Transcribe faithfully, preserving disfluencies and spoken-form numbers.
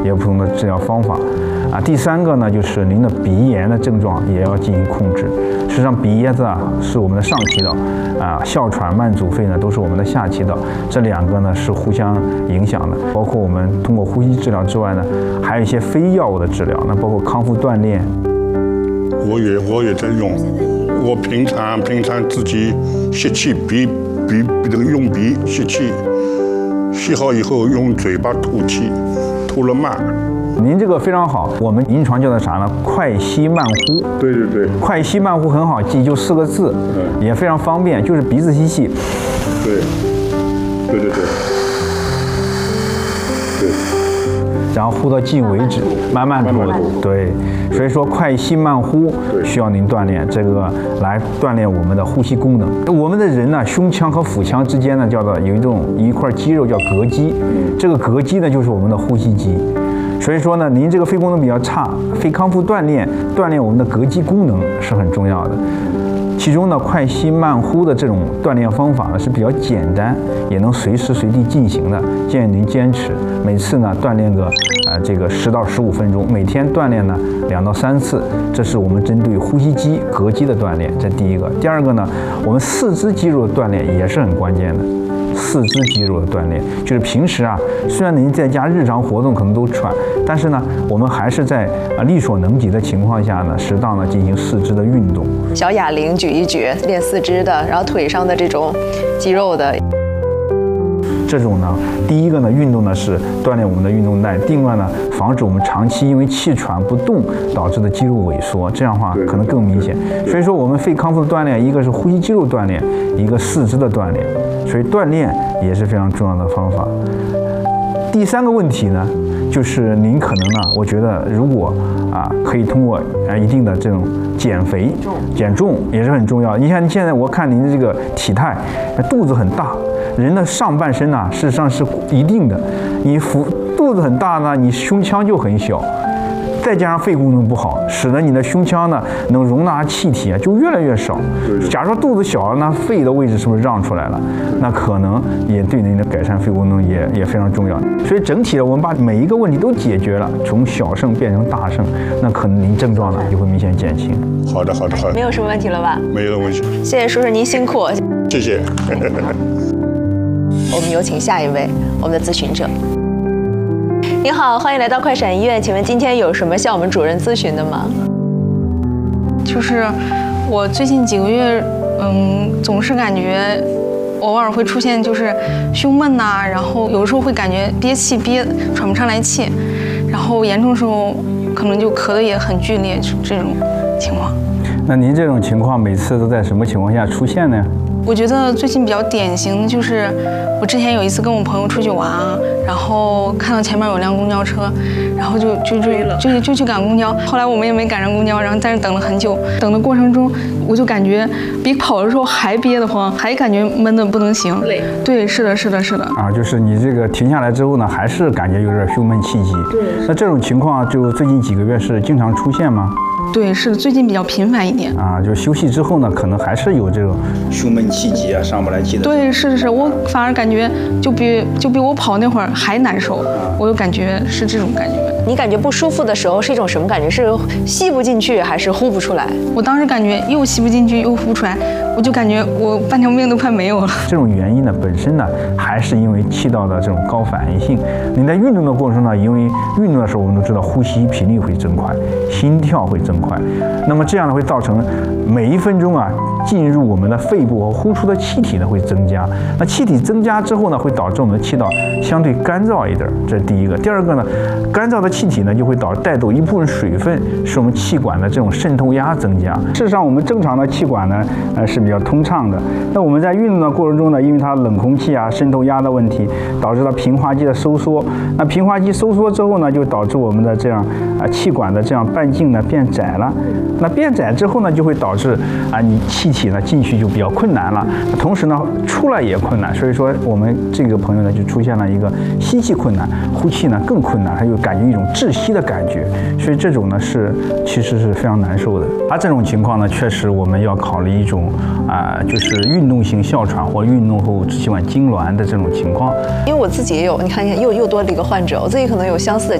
也有不同的治疗方法。啊，第三个呢，就是您的鼻炎的症状也要进行控制。实际上，鼻炎子啊是我们的上气道，啊，哮喘、慢阻肺呢都是我们的下气道，这两个呢是互相影响的。包括我们通过呼吸治疗之外呢，还有一些非药物的治疗，那包括康复锻炼。 我也我也在用，我平常平常自己吸气，鼻鼻这个用鼻吸气，吸好以后用嘴巴吐气，吐了慢。 您这个非常好，我们临床叫的啥呢？快吸慢呼。 对对对， 快吸慢呼很好记，就四个字，嗯、也非常方便，就是鼻子吸气。 对，对对对，对。 然后呼到尽为止，慢慢吐。对，所以说快吸慢呼需要您锻炼，这个来锻炼我们的呼吸功能。我们的人呢，胸腔和腹腔之间呢，叫做有一种一块肌肉叫膈肌，这个膈肌呢就是我们的呼吸肌。所以说呢，您这个肺功能比较差，肺康复锻炼锻炼我们的膈肌功能是很重要的。其中呢，快吸慢呼的这种锻炼方法呢是比较简单，也能随时随地进行的，建议您坚持。每次呢锻炼个呃这个十到十五分钟，每天锻炼呢两到三次，这是我们针对呼吸肌、膈肌的锻炼，这第一个。第二个呢，我们四肢肌肉的锻炼也是很关键的。四肢肌肉的锻炼，就是平时啊，虽然您在家日常活动可能都喘，但是呢，我们还是在啊力所能及的情况下呢，适当的进行四肢的运动。 小哑铃举一举，练四肢的，然后腿上的这种肌肉的。 这种呢，第一个呢，运动呢是锻炼我们的运动带；另外呢，防止我们长期因为气喘不动导致的肌肉萎缩，这样的话可能更明显。所以说，我们肺康复的锻炼，一个是呼吸肌肉锻炼，一个四肢的锻炼，所以锻炼也是非常重要的方法。第三个问题呢，就是您可能呢，我觉得如果啊可以通过啊一定的这种减肥、减重也是很重要。你看现在我看您的这个体态，肚子很大。人的上半身呢、啊，事实上是一定的，你腹肚子很大呢，你胸腔就很小，再加上肺功能不好，使得你的胸腔呢能容纳气体啊就越来越少。假如说肚子小了，那肺的位置是不是让出来了？那可能也对您的改善肺功能也也非常重要。所以整体的我们把每一个问题都解决了，从小胜变成大胜，那可能您症状呢就会明显减轻。 好的，好的，好的。 没有什么问题了吧？ 没有问题。 谢谢叔叔您辛苦。 谢谢。 我们有请下一位我们的咨询者。您好，欢迎来到快闪医院，请问今天有什么向我们主任咨询的吗？ 就是我最近几个月，嗯，总是感觉偶尔会出现就是胸闷呐、啊，然后有时候会感觉憋气憋喘不上来气，然后严重时候可能就咳得也很剧烈，这种情况。 那您这种情况每次都在什么情况下出现呢？ 我觉得最近比较典型的就是，我之前有一次跟我朋友出去玩，然后看到前面有辆公交车，然后就就就就就去赶公交。后来我们也没赶上公交，然后在那等了很久。等的过程中，我就感觉比跑的时候还憋得慌，还感觉闷得不能行。累。对，是的，是的，是的。 啊，就是你这个停下来之后呢，还是感觉有点胸闷气急。对。那这种情况就最近几个月是经常出现吗？ 对，是最近比较频繁一点啊。就休息之后呢，可能还是有这种胸闷气急啊、上不来气的。 对，是是是，我反而感觉就比就比我跑那会儿还难受，我就感觉是这种感觉。 你感觉不舒服的时候是一种什么感觉？是吸不进去还是呼不出来？ 我当时感觉又吸不进去又呼不出来，我就感觉我半条命都快没有了。 这种原因呢，本身呢还是因为气道的这种高反应性。你在运动的过程中呢，因为运动的时候我们都知道呼吸频率会增快，心跳会增快，那么这样呢会造成每一分钟啊进入我们的肺部和呼出的气体呢会增加。那气体增加之后呢，会导致我们的气道相对干燥一点，这是第一个。第二个呢，干燥的气体呢就会导致带走一部分水分，使我们气管的这种渗透压增加。事实上，我们正常的气管呢，呃是比较通畅的。那我们在运动的过程中呢，因为它冷空气啊、渗透压的问题，导致了平滑肌的收缩。那平滑肌收缩之后呢，就导致我们的这样啊气管的这样半径呢变窄了。那变窄之后呢，就会导致啊你气体呢进去就比较困难了，同时呢出来也困难。所以说我们这个朋友呢就出现了一个吸气困难，呼气呢更困难，还有感觉一种窒息的感觉。所以这种呢是其实是非常难受的。他这种情况呢，确实我们要考虑一种啊、呃、就是运动性哮喘或运动后支气管痉挛的这种情况。 因为我自己也有，你看，你看又又多了一个患者，我自己可能有相似的